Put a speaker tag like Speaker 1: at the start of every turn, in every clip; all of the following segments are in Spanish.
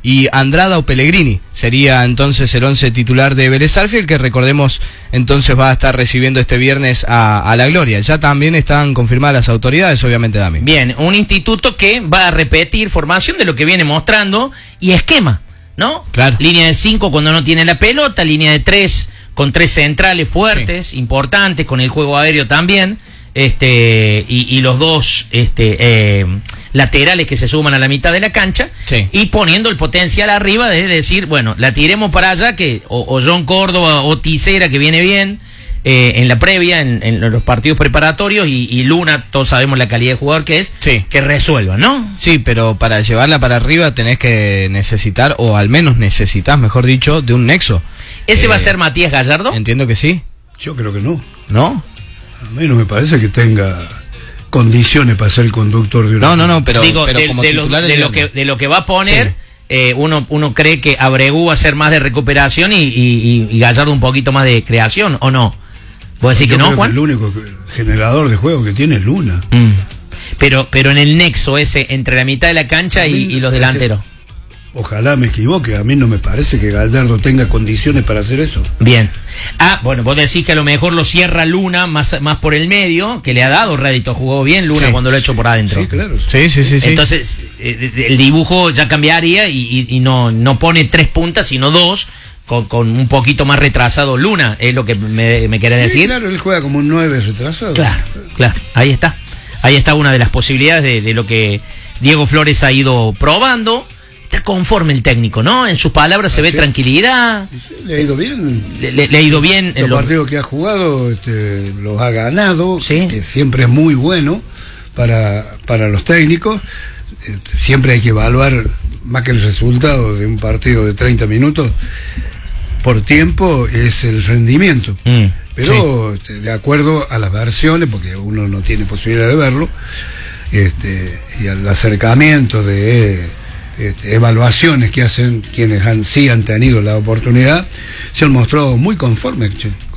Speaker 1: y Andrada o Pellegrini. Sería entonces el 11 titular de Vélez Sarsfield, que recordemos entonces va a estar recibiendo este viernes a La Gloria. Ya también están confirmadas las autoridades, obviamente, Dami.
Speaker 2: Bien, un instituto que va a repetir formación de lo que viene mostrando y esquema, ¿no? Claro. Línea de 5 cuando no tiene la pelota, línea de 3 con 3 centrales fuertes, sí, importantes, con el juego aéreo también, y los 2 laterales que se suman a la mitad de la cancha, sí, y poniendo el potencial arriba de decir, bueno, la tiremos para allá, que o John Córdoba o Tisera, que viene bien en la previa, en los partidos preparatorios, y Luna, todos sabemos la calidad de jugador que es, sí, que resuelva, ¿no?
Speaker 1: Sí, pero para llevarla para arriba tenés que necesitar, o al menos necesitas, mejor dicho, de un nexo.
Speaker 2: ¿Ese va a ser Matías Gallardo?
Speaker 1: Entiendo que sí.
Speaker 3: Yo creo que no.
Speaker 1: ¿No?
Speaker 3: A mí no me parece que tenga condiciones para ser conductor de una...
Speaker 1: No, pero, digo, pero como
Speaker 2: titular de lo que va a poner, sí, uno cree que Abregu va a ser más de recuperación y Gallardo un poquito más de creación, ¿o no? ¿Vos decís que no, Juan?
Speaker 3: Que el único generador de juego que tiene es Luna.
Speaker 2: Pero en el nexo ese entre la mitad de la cancha y los delanteros.
Speaker 3: Ojalá me equivoque, a mí no me parece que Gallardo tenga condiciones para hacer eso.
Speaker 2: Bien. Bueno, vos decís que a lo mejor lo cierra Luna más por el medio, que le ha dado rédito, jugó bien Luna, sí, cuando lo ha hecho por adentro.
Speaker 3: Sí, claro.
Speaker 1: Sí.
Speaker 2: Entonces, el dibujo ya cambiaría y no pone 3 puntas, sino 2, con un poquito más retrasado Luna, es lo que me querés decir.
Speaker 3: Claro, él juega como un 9 retrasado.
Speaker 2: Claro, ahí está una de las posibilidades de lo que Diego Flores ha ido probando. Está conforme el técnico, ¿no? En sus palabras se ve tranquilidad.
Speaker 3: Sí, le ha ido bien.
Speaker 2: Le ha ido bien.
Speaker 3: Los partidos que ha jugado los ha ganado,
Speaker 2: ¿sí?
Speaker 3: Que siempre es muy bueno para los técnicos. Siempre hay que evaluar más que el resultado de un partido de 30 minutos por tiempo, es el rendimiento. Pero sí, de acuerdo a las versiones, porque uno no tiene posibilidad de verlo, y al acercamiento de evaluaciones que hacen quienes sí han tenido la oportunidad, se han mostrado muy conformes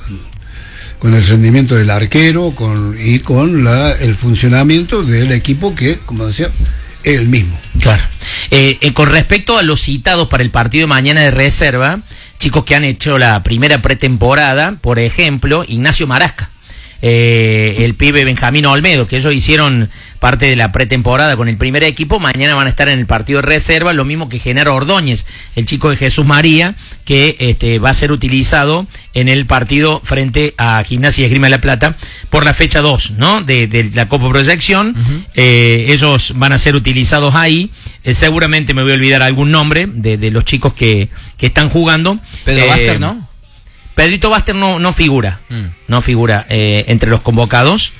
Speaker 3: con el rendimiento del arquero y con el funcionamiento del equipo, que, como decía, es el mismo.
Speaker 2: Claro. Con respecto a los citados para el partido de mañana de reserva, chicos que han hecho la primera pretemporada, por ejemplo, Ignacio Marasca, el pibe Benjamín Olmedo, que ellos hicieron parte de la pretemporada con el primer equipo, mañana van a estar en el partido de reserva, lo mismo que Genaro Ordóñez, el chico de Jesús María, que va a ser utilizado en el partido frente a Gimnasia y Esgrima de La Plata por la fecha 2, ¿no? De la Copa Proyección. Ellos van a ser utilizados ahí. Seguramente me voy a olvidar algún nombre de los chicos que están jugando.
Speaker 1: Pedro Baster, ¿no?
Speaker 2: Pedrito Baster no figura, no figura entre los convocados.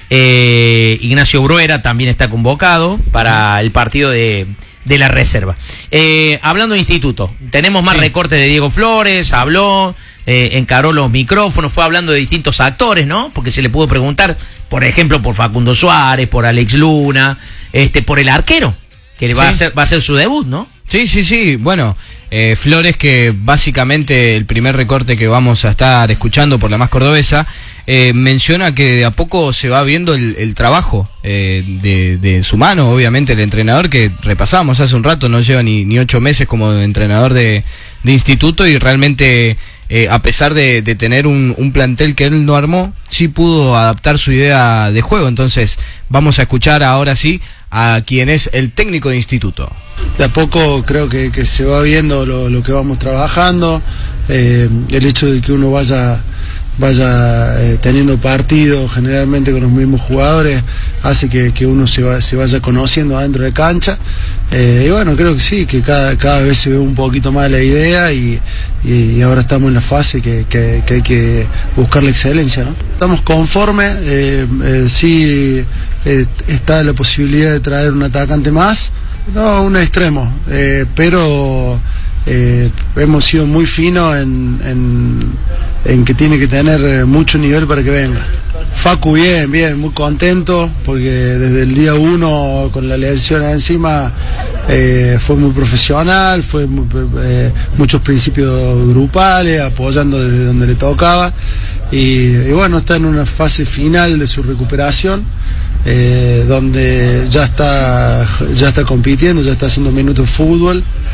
Speaker 2: Ignacio Bruera también está convocado para el partido de la reserva. Hablando de instituto, tenemos más recortes de Diego Flores, habló, encaró los micrófonos, fue hablando de distintos actores, ¿no? Porque se le pudo preguntar, por ejemplo, por Facundo Suárez, por Alex Luna, por el arquero, que va a ser su debut, ¿no?
Speaker 1: Sí, bueno, Flores, que básicamente el primer recorte que vamos a estar escuchando por la más cordobesa, menciona que de a poco se va viendo el trabajo de su mano, obviamente el entrenador, que repasamos hace un rato, no lleva ni 8 meses como entrenador de instituto, y realmente a pesar de tener un plantel que él no armó, sí pudo adaptar su idea de juego. Entonces vamos a escuchar ahora sí a quien es el técnico de instituto.
Speaker 4: De a poco creo que se va viendo lo que vamos trabajando, el hecho de que uno vaya teniendo partidos generalmente con los mismos jugadores hace que uno se vaya conociendo adentro de cancha, y bueno, creo que sí, que cada vez se ve un poquito más la idea, y ahora estamos en la fase que hay que buscar la excelencia, ¿no? Estamos conformes, sí, está la posibilidad de traer un atacante más, no un extremo, pero hemos sido muy finos en que tiene que tener mucho nivel para que venga. Facu bien, muy contento, porque desde el día 1 con la lesión encima fue muy profesional, muchos principios grupales, apoyando desde donde le tocaba, y bueno, está en una fase final de su recuperación, donde ya está compitiendo, ya está haciendo minutos de fútbol.